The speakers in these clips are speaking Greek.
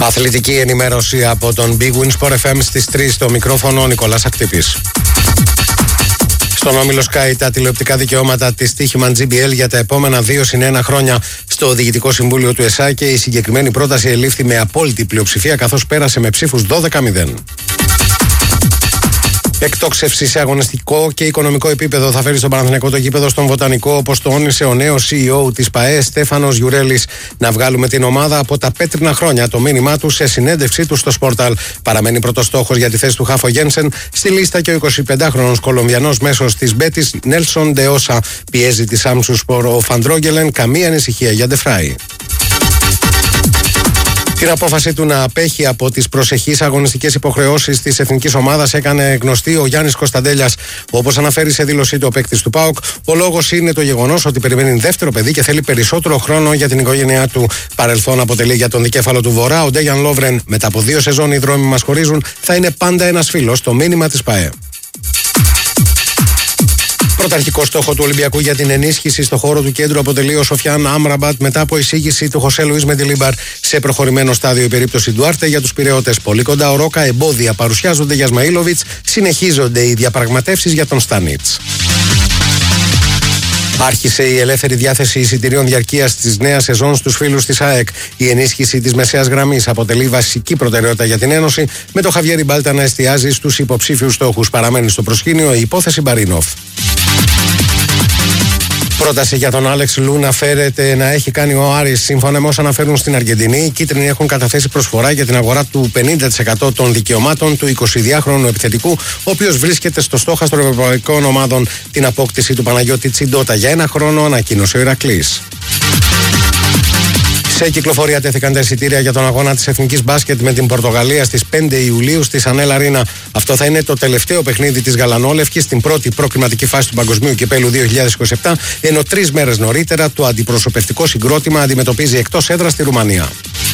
Αθλητική ενημέρωση από τον Big Win Sport FM στις 3, στο μικρόφωνο Νικολάς Ακτύπης. Στον όμιλο Sky τα τηλεοπτικά δικαιώματα της Τύχημαν GBL για τα επόμενα 2+1 χρόνια στο Διοικητικό Συμβούλιο του ΕΣΑ και η συγκεκριμένη πρόταση ελήφθη με απόλυτη πλειοψηφία καθώς πέρασε με ψήφους 12-0. Εκτόξευση σε αγωνιστικό και οικονομικό επίπεδο θα φέρει στον Παναθηναϊκό το γήπεδο στον Βοτανικό, όπως τόνισε ο νέος CEO της ΠΑΕ, Στέφανος Γιουρέλης. Να βγάλουμε την ομάδα από τα πέτρινα χρόνια, το μήνυμά του σε συνέντευξή του στο Sportal. Παραμένει πρώτος στόχος για τη θέση του Χάφο Γένσεν στη λίστα και ο 25χρονος Κολομβιανός μέσος της Μπέτης, Νέλσον Ντεόσα. Πιέζει τη Σάμσου Σπορ ο Φαντρόγγελεν, καμία ανησυχία για Ντεφράι. Την απόφαση του να απέχει από τις προσεχείς αγωνιστικές υποχρεώσεις της εθνικής ομάδας έκανε γνωστή ο Γιάννης Κωνσταντέλιας. Όπως αναφέρει σε δήλωσή του ο παίκτης του ΠΑΟΚ, ο λόγος είναι το γεγονός ότι περιμένει δεύτερο παιδί και θέλει περισσότερο χρόνο για την οικογένειά του. Παρελθόν αποτελεί για τον δικέφαλο του Βορρά, ο Ντέιαν Λόβρεν. Μετά από 2 σεζόν οι δρόμοι μας χωρίζουν, θα είναι πάντα ένας φίλος, το μήνυμα της ΠΑΕ. Πρωταρχικό στόχο του Ολυμπιακού για την ενίσχυση στο χώρο του κέντρου αποτελεί ο Σοφιάν Άμραμπατ μετά από εισήγηση του Χωσέ Λουίς Μεντιλίμπαρ. Σε προχωρημένο στάδιο η περίπτωση Ντουάρτε για τους Πειραιώτες. Πολύ κοντά ο Ρόκα, εμπόδια παρουσιάζονται για Σμαΐλοβιτς, συνεχίζονται οι διαπραγματεύσεις για τον Στάνιτς. Άρχισε η ελεύθερη διάθεση εισιτηρίων διαρκείας της νέας σεζόν στους φίλους της ΑΕΚ. Η ενίσχυση της μεσαίας γραμμής αποτελεί βασική προτεραιότητα για την Ένωση, με το Χαβιέρι Μπάλτα να εστιάζει στους υποψήφιους στόχους. Παραμένει στο προσκήνιο η υπόθεση Μπαρίνοφ. Πρόταση για τον Άλεξ Λούνα φέρεται να έχει κάνει ο Άρης. Σύμφωνα με όσα αναφέρουν στην Αργεντινή, οι κίτρινοι έχουν καταθέσει προσφορά για την αγορά του 50% των δικαιωμάτων του 22χρονου επιθετικού, ο οποίος βρίσκεται στο στόχαστρο ευρωπαϊκών ομάδων. Την απόκτηση του Παναγιώτη Τσιντότα για 1 χρόνο ανακοίνωσε ο Ηρακλής. Σε κυκλοφορία τέθηκαν τα εισιτήρια για τον αγώνα της Εθνικής Μπάσκετ με την Πορτογαλία στις 5 Ιουλίου στη Σανέλ Αρίνα. Αυτό θα είναι το τελευταίο παιχνίδι της γαλανόλευκης στην πρώτη προκριματική φάση του Παγκοσμίου Κυπέλλου 2027, ενώ 3 μέρες νωρίτερα το αντιπροσωπευτικό συγκρότημα αντιμετωπίζει εκτός έδρας τη Ρουμανία.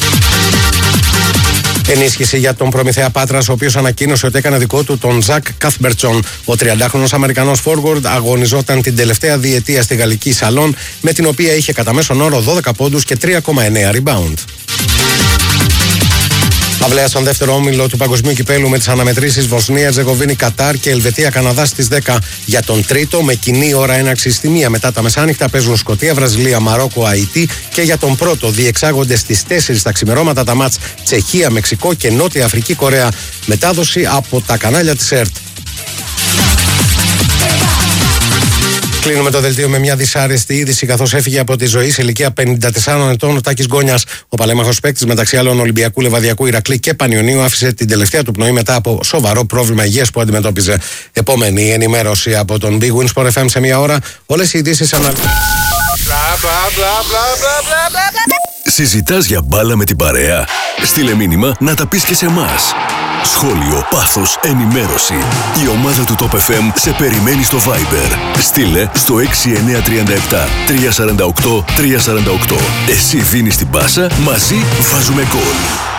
Ενίσχυση για τον προμηθέα Πάτρας, ο οποίος ανακοίνωσε ότι έκανε δικό του τον Ζακ Καθμπερτσον. Ο 30χρονος Αμερικανός forward αγωνιζόταν την τελευταία διετία στη γαλλική Σαλόν, με την οποία είχε κατά μέσον όρο 12 πόντους και 3,9 rebound. Αυλαία στον δεύτερο όμιλο του Παγκοσμίου Κυπέλλου με τις αναμετρήσεις Βοσνία, Ζεγοβίνη, Κατάρ και Ελβετία, Καναδά στις 10. Για τον τρίτο, με κοινή ώρα έναρξης στη 1 μετά τα μεσάνυχτα, παίζουν Σκωτία, Βραζιλία, Μαρόκο, Αϊτή, και για τον πρώτο διεξάγονται στις 4 τα ξημερώματα τα μάτς Τσεχία, Μεξικό και Νότια Αφρική, Κορέα. Μετάδοση από τα κανάλια της ΕΡΤ. Κλείνουμε το δελτίο με μια δυσάρεστη είδηση, καθώς έφυγε από τη ζωή σε ηλικία 54 ετών ο Τάκης Γκόνιας. Ο παλέμαχος παίκτης μεταξύ άλλων Ολυμπιακού, Λεβαδιακού, Ηρακλή και Πανιωνίου άφησε την τελευταία του πνοή μετά από σοβαρό πρόβλημα υγείας που αντιμετώπιζε. Επόμενη ενημέρωση από τον Big Win Sport FM σε 1 ώρα. Όλες οι ειδήσεις Συζητάς για μπάλα με την παρέα? Στείλε μήνυμα να τα πεις και σε εμάς. Σχόλιο, πάθος, ενημέρωση. Η ομάδα του Top FM σε περιμένει στο Viber. Στείλε στο 6937 348 348. Εσύ δίνεις την πάσα, μαζί βάζουμε γκολ.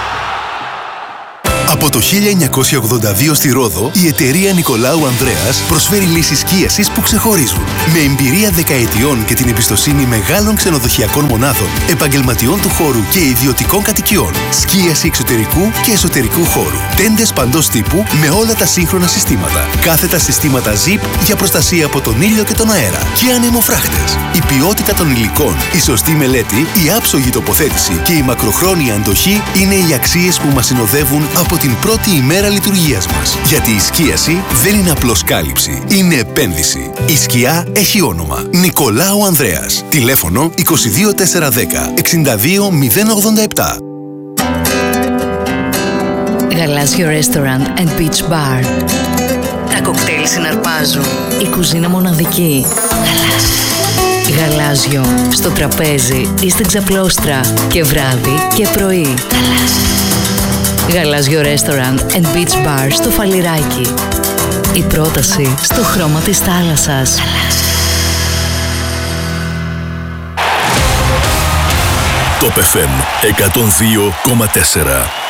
Από το 1982 στη Ρόδο, η εταιρεία Νικολάου Ανδρέας προσφέρει λύσεις σκίασης που ξεχωρίζουν. Με εμπειρία δεκαετιών και την εμπιστοσύνη μεγάλων ξενοδοχειακών μονάδων, επαγγελματιών του χώρου και ιδιωτικών κατοικιών. Σκίαση εξωτερικού και εσωτερικού χώρου. Τέντες παντός τύπου με όλα τα σύγχρονα συστήματα. Κάθετα συστήματα ZIP για προστασία από τον ήλιο και τον αέρα. Και ανεμοφράχτες. Η ποιότητα των υλικών, η σωστή μελέτη, η άψογη τοποθέτηση και η μακροχρόνια αντοχή είναι οι αξίες που μας συνοδεύουν από την πρώτη ημέρα λειτουργίας μας. Γιατί η σκίαση δεν είναι απλώς κάλυψη, είναι επένδυση. Η σκιά έχει όνομα. Νικολάου Ανδρέας. Τηλέφωνο 22410 62087. Γαλάζιο Restaurant and Beach Bar. Τα κοκτέιλ συναρπάζουν. Η κουζίνα μοναδική. Γαλάζιο. Στο τραπέζι ή στην ξαπλώστρα. Και βράδυ και πρωί. Γαλάζιο Restaurant and Beach Bar στο Φαλιράκι. Η πρόταση στο χρώμα της θάλασσας. Top FM 102,4.